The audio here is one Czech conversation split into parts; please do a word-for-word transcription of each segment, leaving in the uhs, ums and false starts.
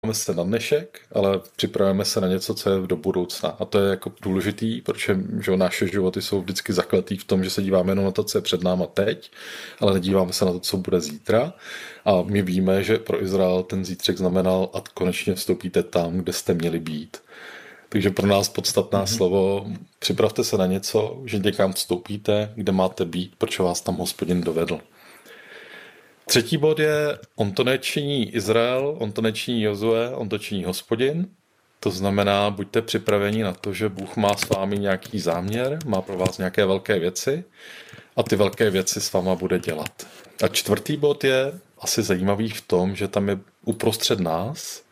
se na dnešek, ale připravujeme se na něco, co je do budoucna. A to je jako důležitý, protože že naše životy jsou vždycky zakletý v tom, že se díváme jenom na to, co je před náma teď, ale nedíváme se na to, co bude zítra. A my víme, že pro Izrael ten zítřek znamenal, a konečně vstoupíte tam, kde jste měli být. Takže pro nás podstatná mm-hmm. slovo, připravte se na něco, že někam vstoupíte, kde máte být, protože vás tam Hospodin dovedl. Třetí bod je, on to nečiní Izrael, on to nečiní Jozue, on to činí Hospodin. To znamená, buďte připraveni na to, že Bůh má s vámi nějaký záměr, má pro vás nějaké velké věci a ty velké věci s váma bude dělat. A čtvrtý bod je asi zajímavý v tom, že tam je uprostřed nás.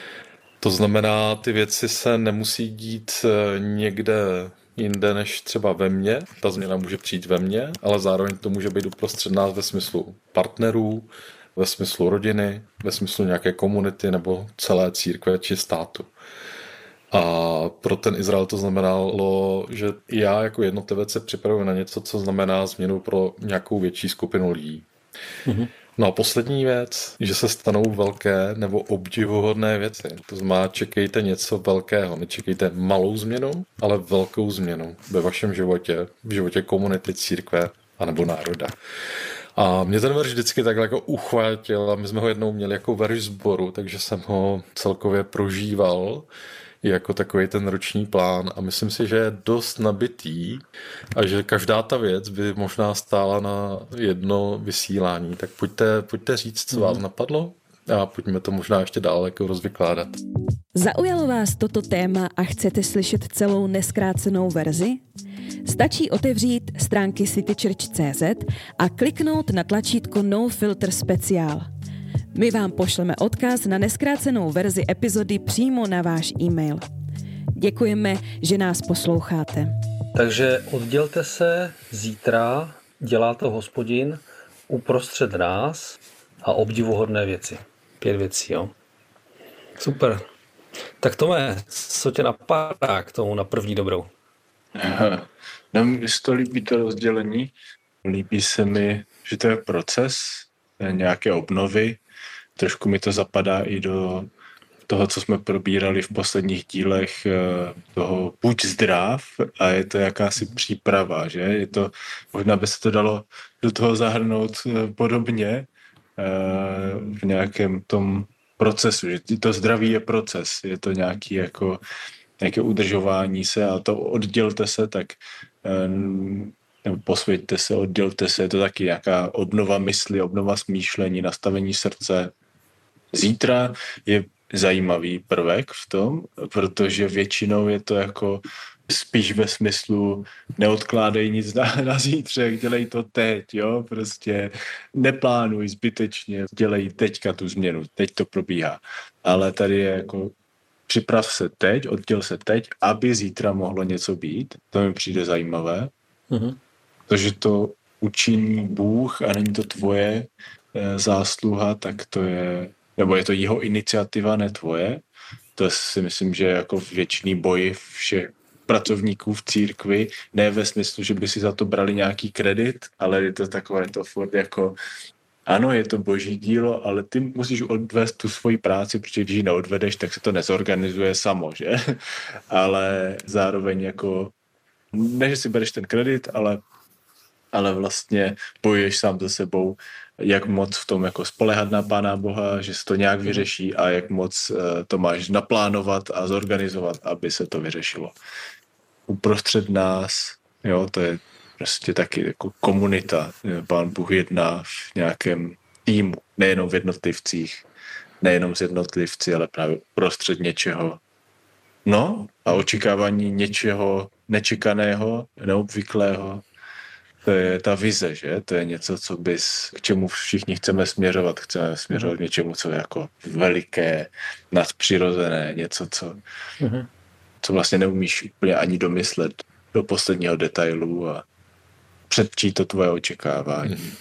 To znamená, ty věci se nemusí dít někde jinde než třeba ve mně. Ta změna může přijít ve mně, ale zároveň to může být uprostřed nás ve smyslu partnerů, ve smyslu rodiny, ve smyslu nějaké komunity nebo celé církve či státu. A pro ten Izrael to znamenalo, že já jako jednotlivec se připravuji na něco, co znamená změnu pro nějakou větší skupinu lidí. Mm-hmm. No a poslední věc, že se stanou velké nebo obdivuhodné věci. To znamená, čekejte něco velkého. Nečekejte malou změnu, ale velkou změnu ve vašem životě, v životě komunity, církve anebo národa. A mě ten verš vždycky takhle jako uchvátil a my jsme ho jednou měli jako verš sboru, takže jsem ho celkově prožíval jako takový ten roční plán a myslím si, že je dost nabitý a že každá ta věc by možná stála na jedno vysílání. Tak pojďte, pojďte říct, co vás napadlo a pojďme to možná ještě dál jako rozvykládat. Zaujalo vás toto téma a chcete slyšet celou nezkrácenou verzi? Stačí otevřít stránky citychurch tečka cé zet a kliknout na tlačítko No Filter Speciál. My vám pošleme odkaz na nezkrácenou verzi epizody přímo na váš e-mail. Děkujeme, že nás posloucháte. Takže oddělte se, zítra dělá to Hospodin uprostřed nás a obdivuhodné věci. Pět věcí, jo. Super. Tak Tome, co tě napadá k tomu na první dobrou? Aha. Nám se to líbí to rozdělení. Líbí se mi, že to je proces nějaké obnovy. Trošku mi to zapadá i do toho, co jsme probírali v posledních dílech, toho buď zdrav a je to jakási příprava, že? Je to, možná by se to dalo do toho zahrnout podobně v nějakém tom procesu, že to zdraví je proces, je to nějaký jako nějaké udržování se a to oddělte se, tak nebo posvěťte se, oddělte se, je to taky nějaká obnova mysli, obnova smýšlení, nastavení srdce. Zítra je zajímavý prvek v tom, protože většinou je to jako spíš ve smyslu neodkládej nic na, na zítřek, dělej to teď, jo, prostě neplánuj zbytečně, dělej teďka tu změnu, teď to probíhá. Ale tady je jako připrav se teď, odděl se teď, aby zítra mohlo něco být. To mi přijde zajímavé. Mm-hmm. Protože to učiní Bůh a není to tvoje e, zásluha, tak to je, nebo je to jeho iniciativa, ne tvoje. To si myslím, že je jako věčný boj všech pracovníků v církvi, ne ve smyslu, že by si za to brali nějaký kredit, ale je to takové to furt jako ano, je to boží dílo, ale ty musíš odvést tu svoji práci, protože když ji neodvedeš, tak se to nezorganizuje samo, že? Ale zároveň jako, ne, že si bereš ten kredit, ale, ale vlastně bojuješ sám za sebou, jak moc v tom jako spolehat na Pána Boha, že se to nějak vyřeší a jak moc to máš naplánovat a zorganizovat, aby se to vyřešilo. Uprostřed nás, jo, to je prostě taky jako komunita. Pán Bůh jedná v nějakém týmu, nejenom v jednotlivcích, nejenom z jednotlivci, ale právě uprostřed něčeho. No a očekávání něčeho nečekaného, neobvyklého, to je ta vize, že? To je něco, co bys, k čemu všichni chceme směřovat. Chceme směřovat k něčemu, co je jako veliké, nadpřirozené, něco, co, mm-hmm. co vlastně neumíš úplně ani domyslet do posledního detailu a předčí to tvoje očekávání.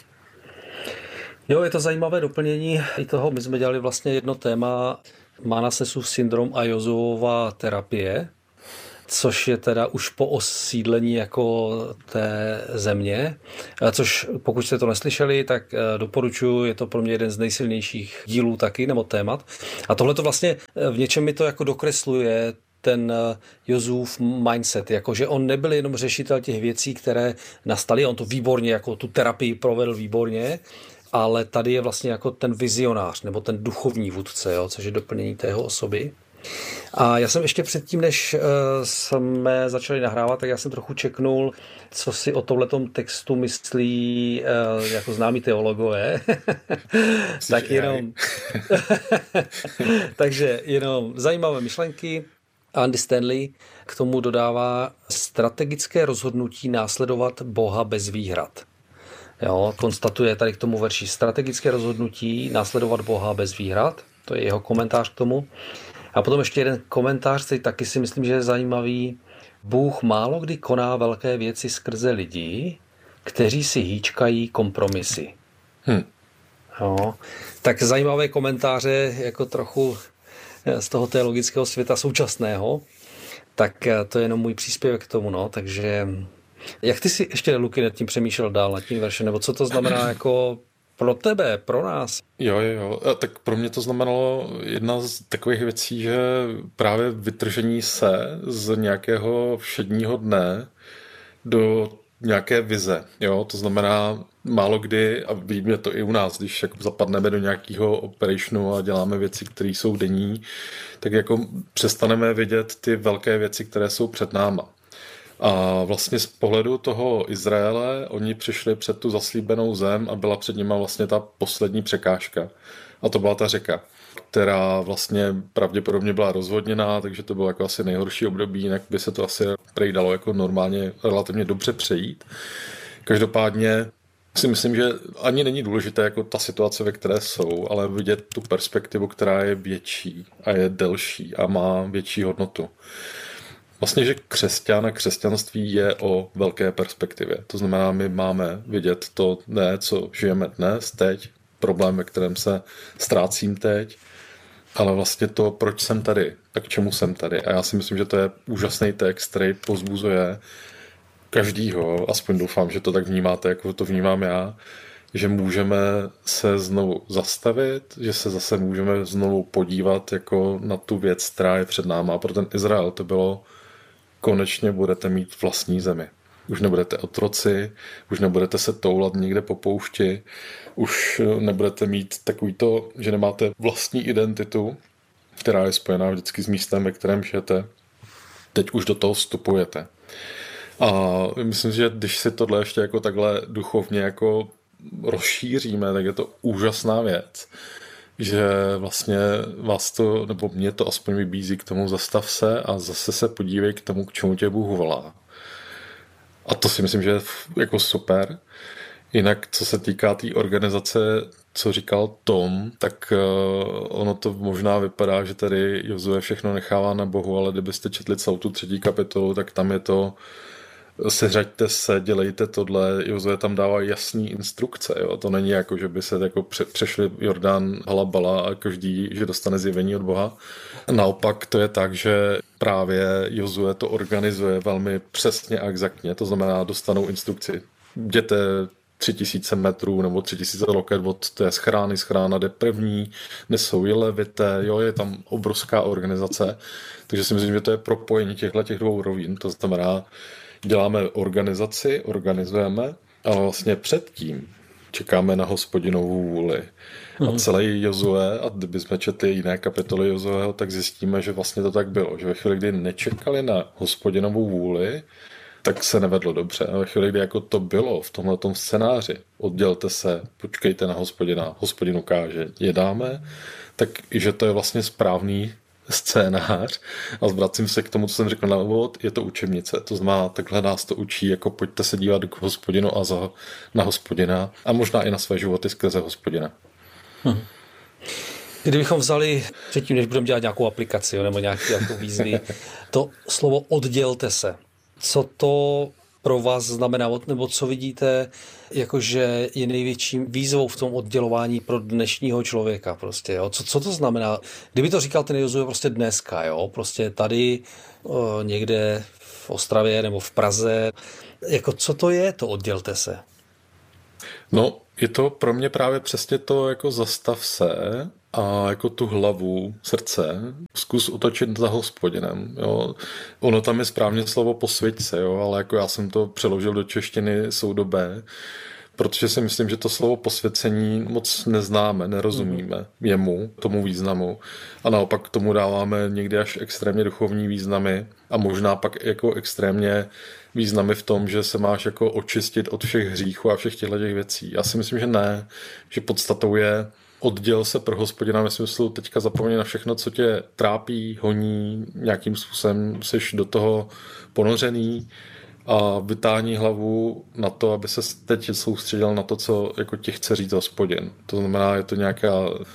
Jo, je to zajímavé doplnění i toho. My jsme dělali vlastně jedno téma Manasesův syndrom a Jozuova terapie. což je teda už po osídlení jako té země, což pokud jste to neslyšeli, tak doporučuji, je to pro mě jeden z nejsilnějších dílů taky, nebo témat. A tohle to vlastně v něčem mi to jako dokresluje ten Jozuův mindset, jakože on nebyl jenom řešitel těch věcí, které nastaly, on to výborně, jako tu terapii provedl výborně, ale tady je vlastně jako ten vizionář, nebo ten duchovní vůdce, jo, což je doplnění té jeho osoby. A já jsem ještě předtím, než uh, jsme začali nahrávat, tak já jsem trochu čeknul, co si o tomhletom textu myslí uh, jako známí teologové. Tak jenom... Takže jenom zajímavé myšlenky. Andy Stanley k tomu dodává strategické rozhodnutí následovat Boha bez výhrad. Jo, konstatuje tady k tomu verši strategické rozhodnutí následovat Boha bez výhrad. To je jeho komentář k tomu. A potom ještě jeden komentář, který taky si myslím, že je zajímavý. Bůh málo kdy koná velké věci skrze lidi, kteří si hýčkají kompromisy. Hmm. Jo, tak zajímavé komentáře, jako trochu z toho teologického světa současného. Tak to je jenom můj příspěvek k tomu. No. Takže jak ty si ještě, Luky, nad tím přemýšlel dál, nad tím veršem, nebo co to znamená jako pro tebe, pro nás? Jo, jo, jo. A tak pro mě to znamenalo jedna z takových věcí, že právě vytržení se z nějakého všedního dne do nějaké vize. Jo, to znamená málo kdy, a vidíme to i u nás, když jako zapadneme do nějakého operationu a děláme věci, které jsou denní, tak jako přestaneme vidět ty velké věci, které jsou před náma. A vlastně z pohledu toho Izraele oni přišli před tu zaslíbenou zem a byla před nima vlastně ta poslední překážka. A to byla ta řeka, která vlastně pravděpodobně byla rozvodněná, takže to bylo jako asi nejhorší období, jinak by se to asi prej dalo jako normálně relativně dobře přejít. Každopádně si myslím, že ani není důležité jako ta situace, ve které jsou, ale vidět tu perspektivu, která je větší a je delší a má větší hodnotu. Vlastně, že křesťan a křesťanství je o velké perspektivě. To znamená, my máme vidět to ne, co žijeme dnes, teď, problém, ve kterém se ztrácím teď, ale vlastně to, proč jsem tady a k čemu jsem tady. A já si myslím, že to je úžasný text, který pozbuzuje každýho, aspoň doufám, že to tak vnímáte, jako to vnímám já, že můžeme se znovu zastavit, že se zase můžeme znovu podívat jako na tu věc, která je před náma. A pro ten Izrael to bylo, konečně budete mít vlastní zemi. Už nebudete otroci, už nebudete se toulat někde po poušti, už nebudete mít takový to, že nemáte vlastní identitu, která je spojená vždycky s místem, ve kterém žijete. Teď už do toho vstupujete. A myslím si, že když si tohle ještě jako takhle duchovně jako rozšíříme, tak je to úžasná věc, že vlastně vás to, nebo mě to aspoň vybízí k tomu zastav se a zase se podívej k tomu, k čemu tě Bůh volá. A to si myslím, že je jako super. Jinak, co se týká té tý organizace, co říkal Tom, tak uh, ono to možná vypadá, že tady Jozue všechno nechává na Bohu, ale kdybyste četli celou tu třetí kapitolu, tak tam je to seřaďte se, dělejte tohle, Jozue tam dává jasný instrukce, jo? To není jako, že by se jako pře- přešli Jordán halabala a každý, že dostane zjevení od Boha. Naopak to je tak, že právě Jozue to organizuje velmi přesně a exaktně, to znamená dostanou instrukci. Jděte tři tisíce metrů nebo tři tisíce loket od té schrány, schrána jde první, nesou je levité, jo, je tam obrovská organizace, takže si myslím, že to je propojení těchto těch dvou rovín, to znamená, děláme organizaci, organizujeme, ale vlastně předtím čekáme na Hospodinovou vůli. A celý Jozue, a kdybychom četli jiné kapitoly Jozueho, tak zjistíme, že vlastně to tak bylo, že ve chvíli, kdy nečekali na Hospodinovou vůli, tak se nevedlo dobře. A ve chvíli, kdy jako to bylo v tomhletom scénáři, oddělte se, počkejte na Hospodina, Hospodin ukáže, jedáme, tak i že to je vlastně správný scénář a zvracím se k tomu, co jsem řekl na úvod, je to učebnice. To znamená, takhle nás to učí, jako pojďte se dívat k Hospodinu a za, na Hospodina a možná i na své životy skrze Hospodina. Hmm. Kdybychom vzali předtím, než budeme dělat nějakou aplikaci nebo nějakou, nějakou výzvy, to slovo oddělte se. Co to pro vás znamená, nebo co vidíte, jakože je největším výzvou v tom oddělování pro dnešního člověka prostě, jo? Co, co to znamená? Kdyby to říkal ten Jozue prostě dneska, jo? Prostě tady o, někde v Ostravě nebo v Praze, jako co to je, to oddělte se? No, je to pro mě právě přesně to jako zastav se a jako tu hlavu, srdce, zkus otočit za Hospodinem. Jo. Ono tam je správně slovo posvěť se, jo, ale jako já jsem to přeložil do češtiny soudobé, protože si myslím, že to slovo posvěcení moc neznáme, nerozumíme jemu, tomu významu. A naopak tomu dáváme někdy až extrémně duchovní významy a možná pak jako extrémně významy v tom, že se máš jako očistit od všech hříchů a všech těchto těch věcí. Já si myslím, že ne, že podstatou je odděl se pro Hospodina ve smyslu teďka zapomněj na všechno, co tě trápí, honí, nějakým způsobem seš do toho ponořený a vytáhni hlavu na to, aby se teď soustředil na to, co jako ti chce říct Hospodin. To znamená, je to nějaká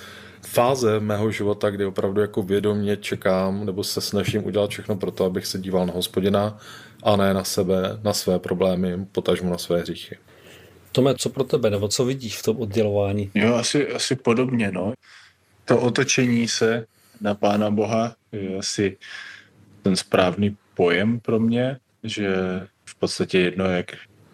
fáze mého života, kdy opravdu jako vědomě čekám nebo se snažím udělat všechno pro to, abych se díval na Hospodina a ne na sebe, na své problémy, potažmo na své hříchy. Tome, co pro tebe, nebo co vidíš v tom oddělování? Jo, asi, asi podobně, no. To otočení se na Pána Boha je asi ten správný pojem pro mě, že v podstatě jedno, jak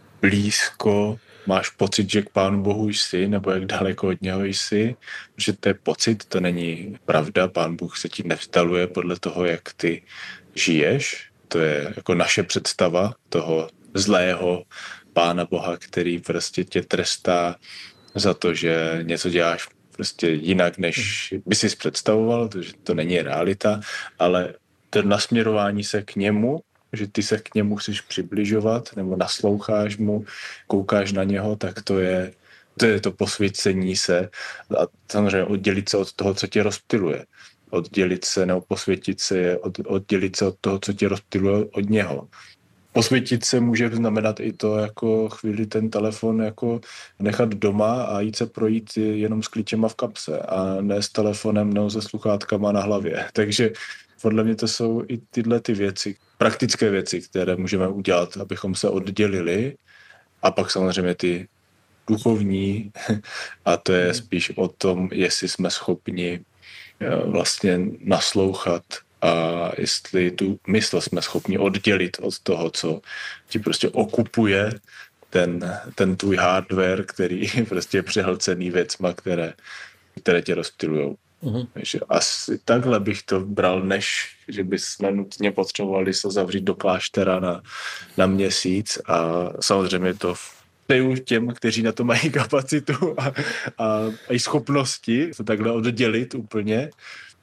blízko máš pocit, že k Pánu Bohu jsi, nebo jak daleko od něho jsi, že to je pocit, to není pravda, Pán Bůh se ti nevzdaluje podle toho, jak ty žiješ, to je jako naše představa toho zlého Pána Boha, který prostě tě trestá za to, že něco děláš prostě jinak, než by si představoval, protože to není realita, ale to nasměrování se k němu, že ty se k němu chceš přibližovat, nebo nasloucháš mu, koukáš na něho, tak to je to, je to posvěcení se a samozřejmě oddělit se od toho, co tě rozptyluje. Oddělit se nebo posvětit se je od, oddělit se od toho, co tě rozptyluje od něho. Posvětit se může znamenat i to, jako chvíli ten telefon jako nechat doma a jít se projít jenom s klíčema v kapse a ne s telefonem nebo se sluchátkama na hlavě. Takže podle mě to jsou i tyhle ty věci, praktické věci, které můžeme udělat, abychom se oddělili a pak samozřejmě ty duchovní a to je spíš o tom, jestli jsme schopni vlastně naslouchat a jestli tu mysl jsme schopni oddělit od toho, co ti prostě okupuje ten, ten tvůj hardware, který prostě je přehlcený věcma, které, které tě rozptylujou. Uhum. Takže asi takhle bych to bral, než že bychom nutně potřebovali se zavřít do kláštera na, na měsíc a samozřejmě to přeju těm, kteří na to mají kapacitu a, a, a i schopnosti to takhle oddělit úplně,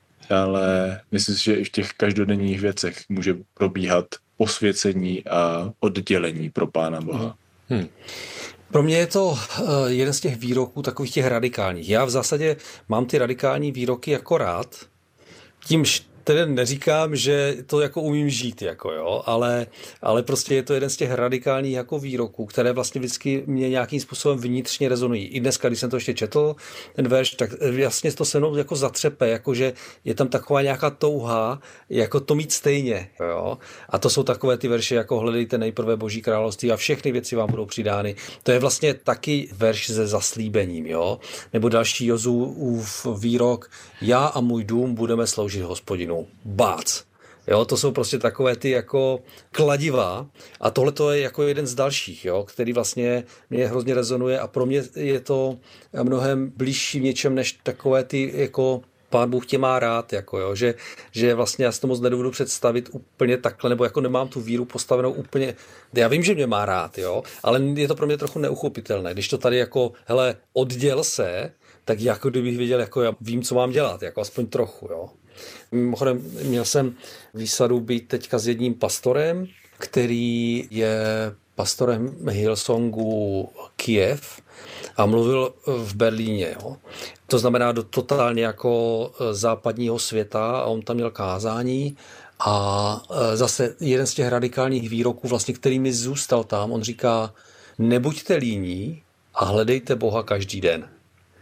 ale myslím si, že i v těch každodenních věcech může probíhat posvěcení a oddělení pro Pána Boha. Hmm. Pro mě je to jeden z těch výroků takových těch radikálních. Já v zásadě mám ty radikální výroky jako rád, tímž tedy neříkám, že to jako umím žít, jako jo, ale, ale prostě je to jeden z těch radikálních jako výroků, které vlastně vždycky mě nějakým způsobem vnitřně rezonují. I dneska, když jsem to ještě četl, ten verš, tak jasně to se mnou jako zatřepe, jakože je tam taková nějaká touha, jako to mít stejně, jo. A to jsou takové ty verše, jako hledejte nejprve Boží království a všechny věci vám budou přidány. To je vlastně taky verš se zaslíbením, jo. Nebo další Jozuův výrok, já a můj dům budeme sloužit Hospodinu. Bác. Jo, to jsou prostě takové ty jako kladiva a tohle to je jako jeden z dalších, jo, který vlastně mě hrozně rezonuje a pro mě je to mnohem blížší v něčem než takové ty jako Pán Bůh tě má rád, jako jo, že, že vlastně já si to moc nedovedu představit úplně takhle, nebo jako nemám tu víru postavenou úplně, já vím, že mě má rád, jo, ale je to pro mě trochu neuchopitelné, když to tady jako, hele, odděl se, tak jako kdybych věděl, jako já vím, co mám dělat, jako aspoň trochu, jo. Mimochodem, měl jsem výsadu být teďka s jedním pastorem, který je pastorem Hillsongu Kyjev a mluvil v Berlíně. Jo. To znamená do totálně jako západního světa a on tam měl kázání a zase jeden z těch radikálních výroků, vlastně, který mi zůstal tam, on říká, nebuďte líní a hledejte Boha každý den.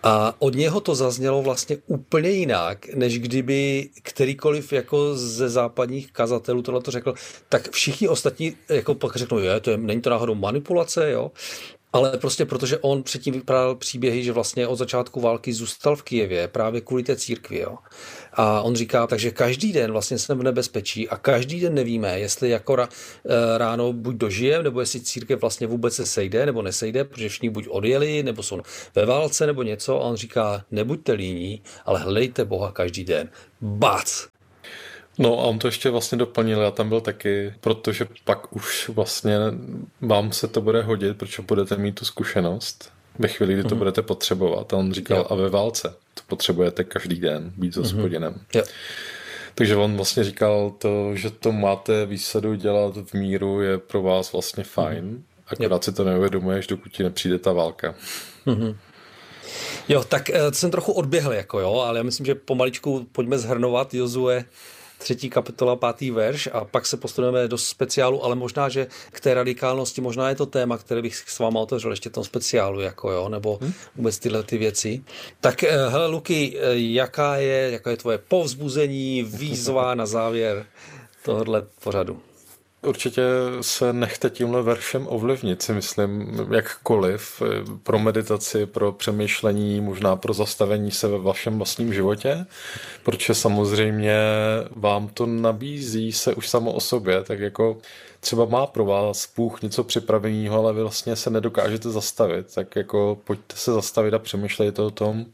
A od něho to zaznělo vlastně úplně jinak, než kdyby kterýkoliv jako ze západních kazatelů tohle to řekl, tak všichni ostatní jako pak řeknou, je, to je, není to náhodou manipulace, jo? Ale prostě protože on předtím vyprávěl příběhy, že vlastně od začátku války zůstal v Kyjevě právě kvůli té církvi. Jo. A on říká, takže každý den vlastně jsme v nebezpečí a každý den nevíme, jestli jako ráno buď dožijeme, nebo jestli církev vlastně vůbec se sejde nebo nesejde, protože všichni buď odjeli, nebo jsou ve válce, nebo něco. A on říká, nebuďte líní, ale hledejte Boha každý den. Bac! No a on to ještě vlastně doplnil, já tam byl taky, protože pak už vlastně vám se to bude hodit, protože budete mít tu zkušenost ve chvíli, kdy to mm-hmm. budete potřebovat. A on říkal, jo. A ve válce to potřebujete každý den být s Hospodinem. Mm-hmm. Takže on vlastně říkal to, že to máte výsadu dělat v míru, je pro vás vlastně fajn, mm-hmm. akorát si to neuvědomuješ, dokud ti nepřijde ta válka. Mm-hmm. Jo, tak to jsem trochu odběhl, jako jo, ale já myslím, že pomaličku pojďme zhrnovat Jozue třetí kapitola, pátý verš a pak se posuneme do speciálu, ale možná, že k té radikálnosti, možná je to téma, které bych s váma otevřel ještě v tom speciálu, jako jo, nebo hmm? vůbec tyhle ty věci. Tak hele, Luky, jaká je, jaká je tvoje povzbuzení, výzva na závěr tohohle pořadu? Určitě se nechte tímhle veršem ovlivnit, si myslím, jakkoliv pro meditaci, pro přemýšlení, možná pro zastavení se ve vašem vlastním životě, protože samozřejmě vám to nabízí se už samo o sobě, tak jako třeba má pro vás Bůh něco připraveného, ale vy vlastně se nedokážete zastavit, tak jako pojďte se zastavit a přemýšlejte o tom.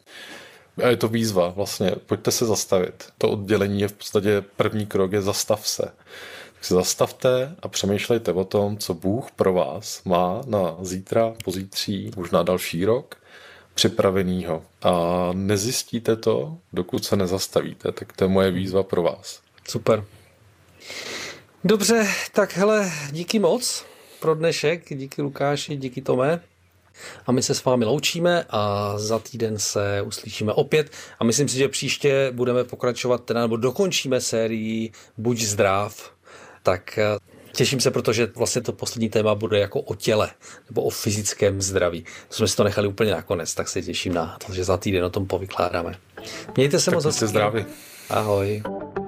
A je to výzva vlastně, pojďte se zastavit. To oddělení je v podstatě první krok, je zastav se. Tak se zastavte a přemýšlejte o tom, co Bůh pro vás má na zítra, pozítří, možná další rok připravenýho. A nezjistíte to, dokud se nezastavíte. Tak to je moje výzva pro vás. Super. Dobře, tak hele, díky moc pro dnešek. Díky Lukáši, díky Tome. A my se s vámi loučíme a za týden se uslyšíme opět. A myslím si, že příště budeme pokračovat, teda, nebo dokončíme sérii Buď zdrav. Tak těším se, protože vlastně to poslední téma bude jako o těle nebo o fyzickém zdraví. Jsme si to nechali úplně nakonec, tak se těším na to, že za týden o tom povykládáme. Mějte se moc hezky. Zdraví. Ahoj.